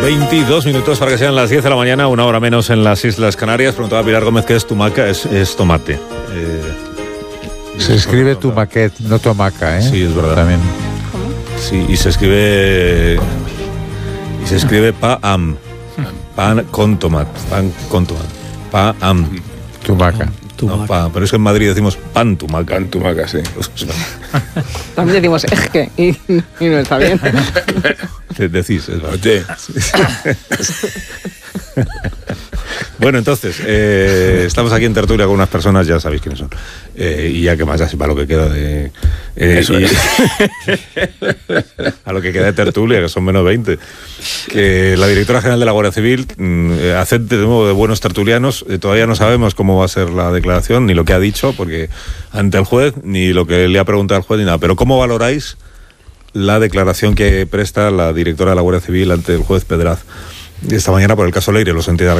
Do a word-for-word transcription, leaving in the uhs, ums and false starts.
veintidós minutos para que sean las diez de la mañana, una hora menos en las Islas Canarias. Preguntaba Pilar Gómez qué es tumaca. Es, es tomate. Eh, se escribe tumaquet, no tomaca, ¿eh? Sí, es verdad. También. Sí, y se escribe... Y se escribe pa-am. Pan con tomate. Pan con tomate. Pa-am. Tumaca. No, pa, pero es que en Madrid decimos pan tumaca. Pan tumaca, sí. También decimos eje y, y no está bien. Decís, es verdad. Oye. Bueno, entonces, eh, estamos aquí en tertulia con unas personas, ya sabéis quiénes son. Eh, y ya que más, ya para lo que queda de... Eh, Eso y, es. a lo que queda de tertulia, que son menos veinte. Que la directora general de la Guardia Civil eh, hace de nuevo de buenos tertulianos. Eh, todavía no sabemos cómo va a ser la declaración, ni lo que ha dicho, porque ante el juez, ni lo que le ha preguntado al juez, ni nada. Pero ¿cómo valoráis la declaración que presta la directora de la Guardia Civil ante el juez Pedraz esta mañana por el caso Leire? Los entidades